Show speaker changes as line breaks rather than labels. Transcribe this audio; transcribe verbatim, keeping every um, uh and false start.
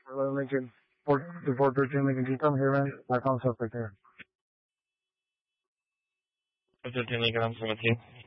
Hello, Lincoln. Four, the four thirteen Lincoln. Can you come here, man? I found suspect here.
four thirteen Lincoln, I'm seventeen.